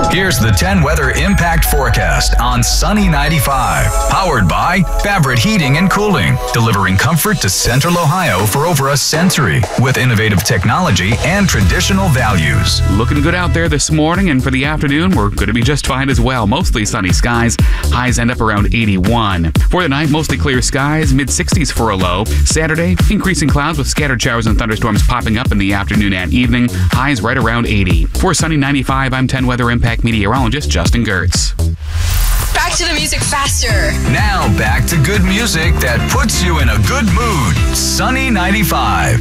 Here's the 10 weather impact forecast on Sunny 95. Powered by Favorite Heating and Cooling, delivering comfort to Central Ohio for over a century with innovative technology and traditional values. Looking good out there this morning, and for the afternoon, we're going to be just fine as well. Mostly sunny skies. Highs end up around 81. For the night, mostly clear skies, mid-60s for a low. Saturday, increasing clouds with scattered showers and thunderstorms popping up in the afternoon and evening. Highs right around 80. For Sunny 95, I'm 10 Weather Impact meteorologist Justin Gertz. Back to the music faster. Now back to good music that puts you in a good mood. Sunny 95.